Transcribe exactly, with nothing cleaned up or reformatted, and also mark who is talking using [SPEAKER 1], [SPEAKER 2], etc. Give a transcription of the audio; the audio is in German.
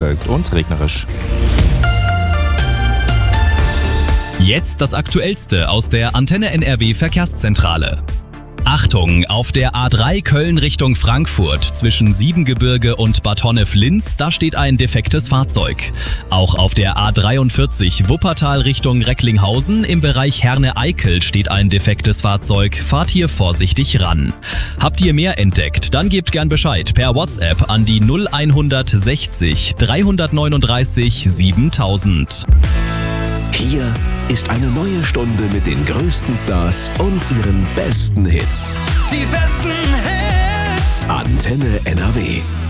[SPEAKER 1] bewölkt und regnerisch.
[SPEAKER 2] Jetzt das Aktuellste aus der Antenne N R W Verkehrszentrale. Achtung, auf der A drei Köln Richtung Frankfurt zwischen Siebengebirge und Bad Honnef-Linz, da steht ein defektes Fahrzeug. Auch auf der A dreiundvierzig Wuppertal Richtung Recklinghausen im Bereich Herne-Eickel steht ein defektes Fahrzeug. Fahrt hier vorsichtig ran. Habt ihr mehr entdeckt? Dann gebt gern Bescheid per WhatsApp an die null hundertsechzig dreihundertneununddreißig siebentausend.
[SPEAKER 3] Hier ist eine neue Stunde mit den größten Stars und ihren besten Hits.
[SPEAKER 4] Die besten Hits.
[SPEAKER 3] Antenne N R W.